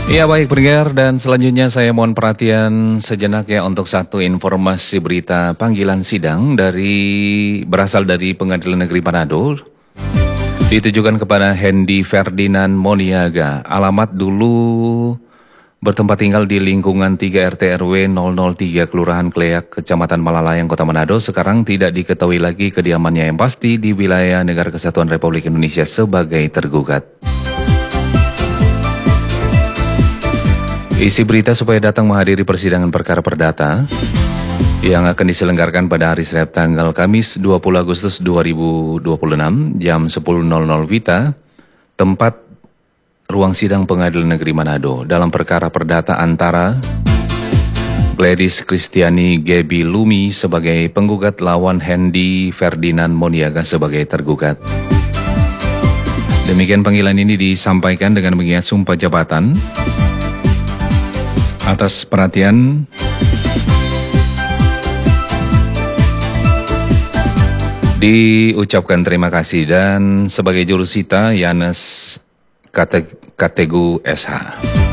Ya baik pendengar, dan selanjutnya saya mohon perhatian sejenak ya untuk satu informasi berita panggilan sidang berasal dari Pengadilan Negeri Manado, ditujukan kepada Hendy Ferdinand Moniaga. Alamat dulu bertempat tinggal di lingkungan 3 RT RW 003 Kelurahan Kleak, Kecamatan Malalayang, Kota Manado. Sekarang tidak diketahui lagi kediamannya yang pasti di wilayah Negara Kesatuan Republik Indonesia sebagai tergugat. Isi berita supaya datang menghadiri persidangan perkara perdata yang akan diselenggarakan pada hari Senin tanggal Kamis 20 Agustus 2026 jam 10.00 WITA, tempat ruang sidang Pengadilan Negeri Manado dalam perkara perdata antara Gladys Kristiani Gebi Lumi sebagai penggugat lawan Hendy Ferdinand Moniaga sebagai tergugat. Demikian panggilan ini disampaikan dengan mengingat sumpah jabatan. Atas perhatian diucapkan terima kasih, dan sebagai jurusita Yanes Kategu SH.